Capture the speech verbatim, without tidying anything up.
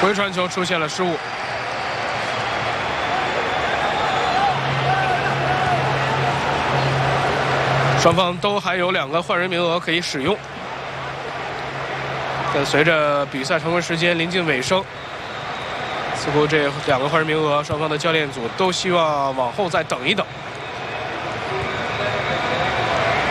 回传球出现了失误。 双方都还有两个换人名额可以使用，但随着比赛常规时间临近尾声，似乎这两个换人名额，双方的教练组都希望往后再等一等。